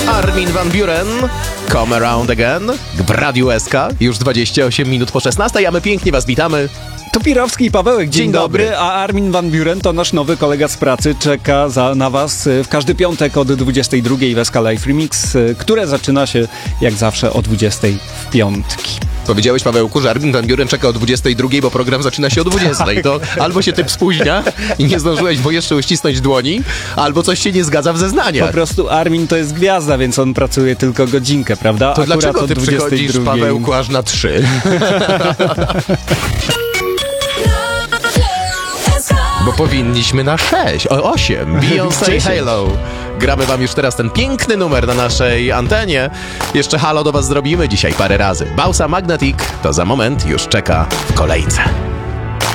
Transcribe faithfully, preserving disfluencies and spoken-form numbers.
Armin van Buuren, Come Around Again, w Radiu S K, już dwadzieścia osiem minut po szesnastej, a my pięknie was witamy. Topirowski i Pawełek, dzień, Dzień dobry. dobry. A Armin van Buuren to nasz nowy kolega z pracy, czeka za, na was w każdy piątek od dwudziestej drugiej w S K Live Remix, które zaczyna się jak zawsze o dwudziestej w piątki. Powiedziałeś, Pawełku, że Armin van Buuren czeka o dwudziestej drugiej, bo program zaczyna się o dwudziestej. To albo się typ spóźnia i nie zdążyłeś, bo jeszcze uścisnąć dłoni, albo coś się nie zgadza w zeznaniach. Po prostu Armin to jest gwiazda, więc on pracuje tylko godzinkę, prawda? To Akurat dlaczego ty od dwudziestej drugiej. przychodzisz, Pawełku, aż na trzy? Bo powinniśmy na sześć, o osiem. Beyoncé Halo. Gramy wam już teraz ten piękny numer na naszej antenie. Jeszcze halo do was zrobimy dzisiaj parę razy. Bausa Magnetic to za moment już czeka w kolejce.